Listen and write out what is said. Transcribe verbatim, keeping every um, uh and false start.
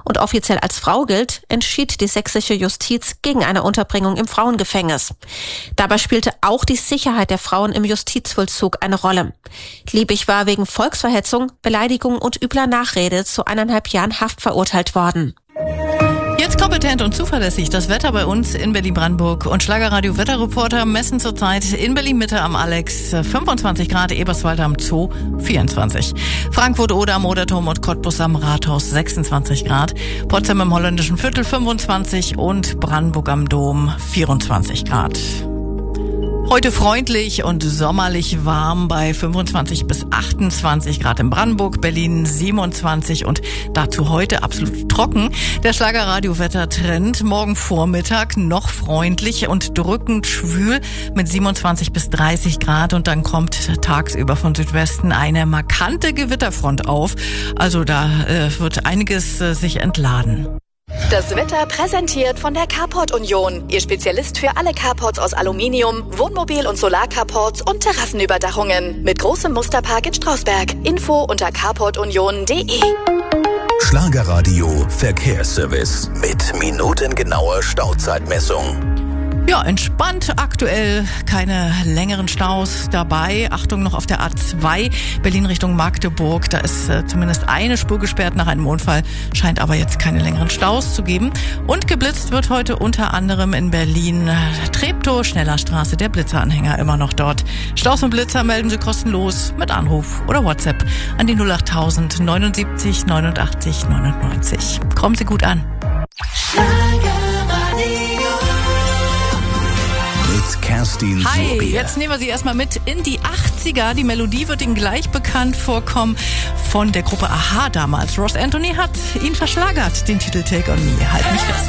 und offiziell als Frau gilt, entschied die sächsische Justiz gegen eine Unterbringung im Frauengefängnis. Dabei spielte auch die Sicherheit der Frauen im Justizvollzug eine Rolle. Liebig war wegen Volksverhetzung, Beleidigung und übler Nachrede zu eineinhalb Jahren Haft verurteilt worden. Jetzt kompetent und zuverlässig das Wetter bei uns in Berlin-Brandenburg. Und Schlagerradio-Wetterreporter messen zurzeit in Berlin-Mitte am Alex fünfundzwanzig Grad, Eberswalde am Zoo vierundzwanzig. Frankfurt-Oder am Moderturm und Cottbus am Rathaus sechsundzwanzig Grad. Potsdam im Holländischen Viertel fünfundzwanzig und Brandenburg am Dom vierundzwanzig Grad. Heute freundlich und sommerlich warm bei fünfundzwanzig bis achtundzwanzig Grad in Brandenburg, Berlin siebenundzwanzig und dazu heute absolut trocken. Der Schlagerradio-Wettertrend morgen Vormittag noch freundlich und drückend schwül mit siebenundzwanzig bis dreißig Grad und dann kommt tagsüber von Südwesten eine markante Gewitterfront auf. Also da äh, wird einiges äh, sich entladen. Das Wetter präsentiert von der Carport Union. Ihr Spezialist für alle Carports aus Aluminium, Wohnmobil- und Solarcarports und Terrassenüberdachungen. Mit großem Musterpark in Strausberg. Info unter carport union punkt de. Schlagerradio Verkehrsservice mit minutengenauer Stauzeitmessung. Ja, entspannt aktuell, keine längeren Staus dabei. Achtung noch auf der A zwei, Berlin Richtung Magdeburg. Da ist äh, zumindest eine Spur gesperrt nach einem Unfall, scheint aber jetzt keine längeren Staus zu geben. Und geblitzt wird heute unter anderem in Berlin Treptow, Schnellerstraße, der Blitzeranhänger immer noch dort. Staus und Blitzer melden Sie kostenlos mit Anruf oder WhatsApp an die null achttausend neunundsiebzig neunundachtzig neunundneunzig. Kommen Sie gut an. Kerstin Hi, Sorbier. jetzt nehmen wir Sie erstmal mit in die achtziger. Die Melodie wird Ihnen gleich bekannt vorkommen von der Gruppe Aha damals. Ross Anthony hat ihn verschlagert, den Titel Take On Me. Halt mich fest.